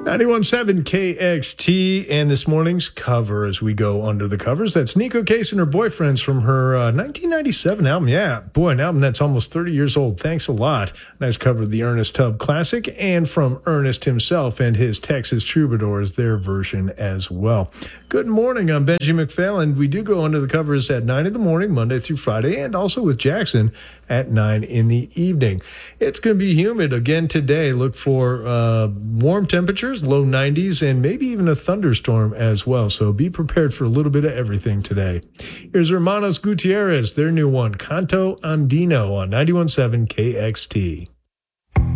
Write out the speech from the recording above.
91.7 KXT, and this morning's cover as we go under the covers. That's Neko Case and Her Boyfriends from her 1997 album. Yeah, boy, an album that's almost 30 years old. Thanks a lot. Nice cover of the Ernest Tubb classic, and from Ernest himself and his Texas Troubadours, their version as well. Good morning, I'm Benji McPhail. We do go under the covers at 9 in the morning, Monday through Friday, and also with Jackson at 9 in the evening. It's going to be humid again today. Look for warm temperatures, low 90s, and maybe even a thunderstorm as well. So be prepared for a little bit of everything today. Here's Hermanos Gutierrez, their new one, Canto Andino on 91.7 KXT.